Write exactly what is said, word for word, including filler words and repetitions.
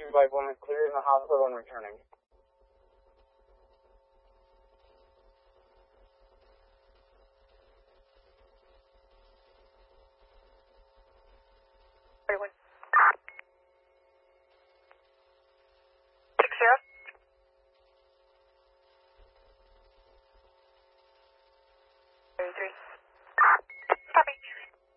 like when it's clearing the hospital and returning.